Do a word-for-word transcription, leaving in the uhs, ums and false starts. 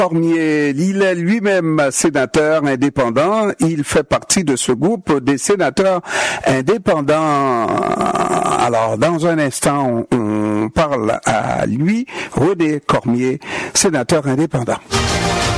Cormier, il est lui-même sénateur indépendant. Il fait partie de ce groupe des sénateurs indépendants. Alors, dans un instant, on, on parle à lui, René Cormier, sénateur indépendant.